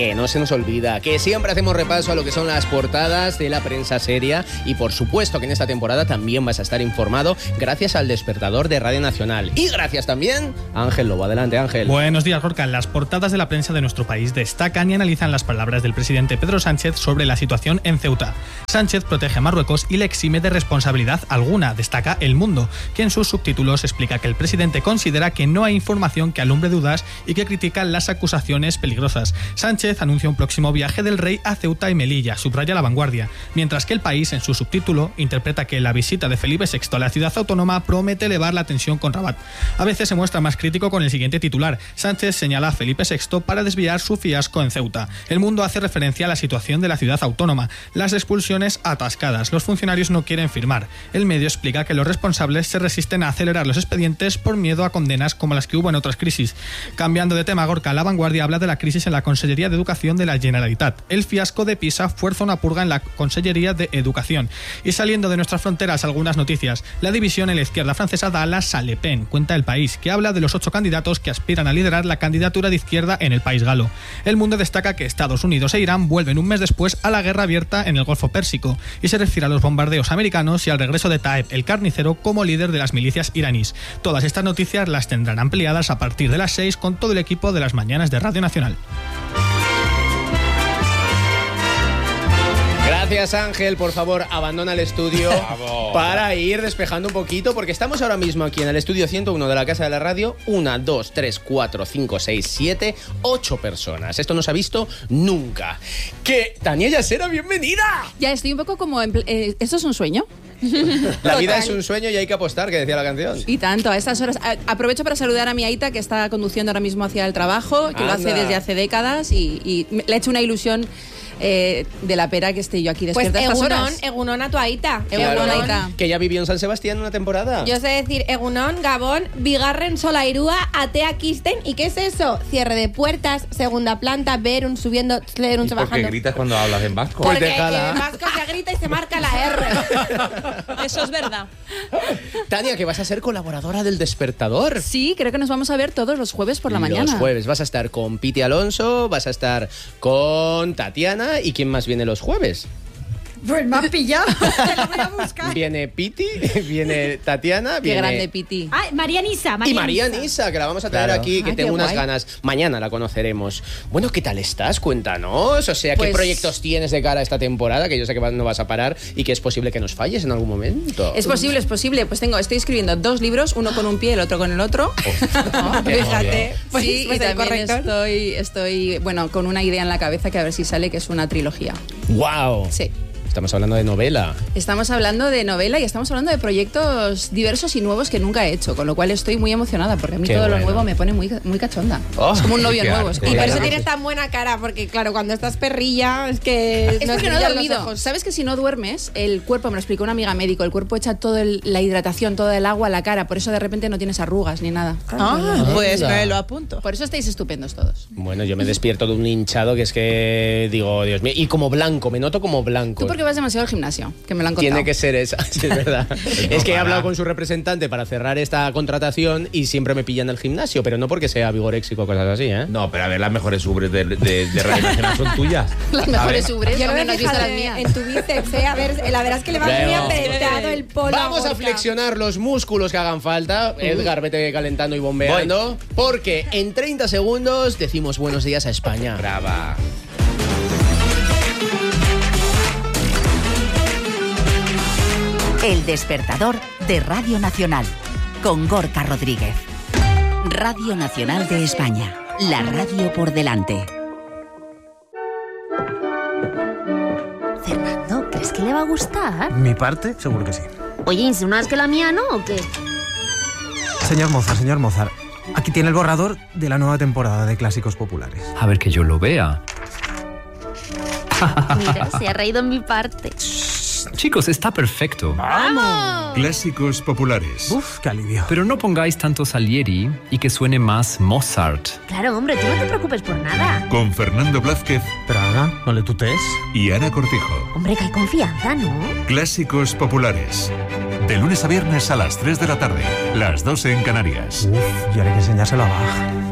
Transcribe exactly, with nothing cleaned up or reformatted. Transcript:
que no se nos olvida, que siempre hacemos repaso a lo que son las portadas de la prensa seria y por supuesto que en esta temporada también vas a estar informado gracias al Despertador de Radio Nacional y gracias también a Ángel Lobo. Adelante, Ángel. Buenos días, Gorka. Las portadas de la prensa de nuestro país destacan y analizan las palabras del presidente Pedro Sánchez sobre la situación en Ceuta. Sánchez protege a Marruecos y le exime de responsabilidad alguna, destaca El Mundo, que en sus subtítulos explica que el presidente considera que no hay información que alumbre dudas y que critica las acusaciones peligrosas. Sánchez anuncia un próximo viaje del rey a Ceuta y Melilla, subraya La Vanguardia, mientras que El País, en su subtítulo, interpreta que la visita de Felipe sexto a la ciudad autónoma promete elevar la tensión con Rabat. A veces se muestra más crítico con el siguiente titular. Sánchez señala a Felipe sexto para desviar su fiasco en Ceuta. El Mundo hace referencia a la situación de la ciudad autónoma, las expulsiones atascadas, los funcionarios no quieren firmar. El medio explica que los responsables se resisten a acelerar los expedientes por miedo a condenas como las que hubo en otras crisis. Cambiando de tema, Gorka, La Vanguardia habla de la crisis en la Consellería de Educación de la Generalitat. El fiasco de Pisa fuerza una purga en la Consellería de Educación. Y saliendo de nuestras fronteras, algunas noticias. La división en la izquierda francesa da alas a Le Pen, cuenta El País, que habla de los ocho candidatos que aspiran a liderar la candidatura de izquierda en el país galo. El Mundo destaca que Estados Unidos e Irán vuelven un mes después a la guerra abierta en el Golfo Pérsico y se refiere a los bombardeos americanos y al regreso de Taeb el Carnicero como líder de las milicias iraníes. Todas estas noticias las tendrán ampliadas a partir de las seis con todo el equipo de las mañanas de Radio Nacional. Gracias, Ángel. Por favor, abandona el estudio Bravo. para ir despejando un poquito, porque estamos ahora mismo aquí en el estudio ciento uno de la Casa de la Radio. Una, dos, tres, cuatro, cinco, seis, siete, ocho personas. Esto no se ha visto nunca. ¡Que Tania Yasera, bienvenida! Ya estoy un poco como... En, eh, ¿esto es un sueño? La vida es un sueño y hay que apostar, que decía la canción. Y tanto, a estas horas. A, aprovecho para saludar a mi Aita, que está conduciendo ahora mismo hacia el trabajo, que Anda. lo hace desde hace décadas y, y le ha hecho una ilusión eh, de la pera que esté yo aquí despierta pues a estas Egunon, horas. Egunon a tu Aita. Claro, Egunon, Aita. que ya vivió en San Sebastián una temporada. Yo sé decir Egunon, Gabón, Bigarren, Solairúa, Atea Kisten. ¿Y qué es eso? Cierre de puertas, segunda planta, Berun subiendo, Lerun ¿Y bajando. por qué gritas cuando hablas en vasco? Porque Pues en vasco se grita y se marca la R. Eso es verdad. Tania, que vas a ser colaboradora del Despertador. Sí, creo que nos vamos a ver todos los jueves por la Los mañana. Los jueves vas a estar con Piti Alonso, vas a estar con Tatiana. ¿Y quién más viene los jueves? Pues me has pillado. Te lo voy a buscar. Viene Piti, viene Tatiana, Qué viene... grande, Piti. Ay, María Nisa. Y María Nisa, que la vamos a traer Claro. aquí, que Ay, tengo qué unas guay. ganas. Mañana la conoceremos. Bueno, ¿qué tal estás? Cuéntanos. O sea, ¿qué Pues- proyectos tienes de cara a esta temporada? Que yo sé que no vas a parar y que es posible que nos falles en algún momento. Es posible, es posible. Pues tengo, estoy escribiendo dos libros, uno con un pie, el otro con el otro. Oh, qué Fíjate. Pues, sí, pues y el también corrector. estoy, estoy, bueno, con una idea en la cabeza que a ver si sale, que es una trilogía. ¡Wow! Sí. Estamos hablando de novela. Estamos hablando de novela y estamos hablando de proyectos diversos y nuevos que nunca he hecho, con lo cual estoy muy emocionada, porque a mí Qué todo bueno. lo nuevo me pone muy, muy cachonda. Oh, es como un novio qué nuevo. Es arte. como Y por Claro. eso tienes tan buena cara, porque claro, cuando estás perrilla es que Es nos porque no he brillan los dormido. ojos. ¿Sabes que si no duermes, el cuerpo, me lo explicó una amiga médico, el cuerpo echa toda la hidratación, toda el agua a la cara, por eso de repente no tienes arrugas ni nada. Ah, pues Anda. me lo apunto. Por eso estáis estupendos todos. Bueno, yo me despierto de un hinchado que es que digo, Dios mío, y como blanco, me noto como blanco. Tú porque vas demasiado al gimnasio, que me lo han contado. Tiene que ser esa, sí, es verdad. Es que he para. hablado con su representante para cerrar esta contratación y siempre me pillan el gimnasio, pero no porque sea vigoréxico o cosas así, ¿eh? No, pero a ver, las mejores ubres de, de, de Radio Nacional son tuyas. Las A mejores ver. ubres, Yo lo hombre, he no has visto fijado las en, mías. en tu bíceps, ¿eh? A ver, la verdad es que le va muy Veo. apretado el polo. Vamos a Gorka. flexionar los músculos que hagan falta. Edgar, vete calentando y bombeando. Porque en treinta segundos decimos buenos días a España. Brava. El Despertador de Radio Nacional, con Gorka Rodríguez. Radio Nacional de España, la radio por delante. Fernando, ¿crees que le va a gustar? Mi parte, seguro que sí. Oye, ¿insinúas que la mía no o qué? Señor Mozart, señor Mozart, aquí tiene el borrador de la nueva temporada de Clásicos Populares. A ver que yo lo vea. Mira, se ha reído en mi parte. Chicos, está perfecto. ¡Vamos! Clásicos populares. Uf, qué alivio. Pero no pongáis tanto Salieri y que suene más Mozart. Claro, hombre, tú no te preocupes por nada. Con Fernando Blázquez Pero Ana, no le tutees. y Ana Cortijo. Hombre, que hay confianza, ¿no? Clásicos populares. De lunes a viernes a las tres de la tarde. Las dos en Canarias. Uf, y ahora hay que enseñárselo a Bach.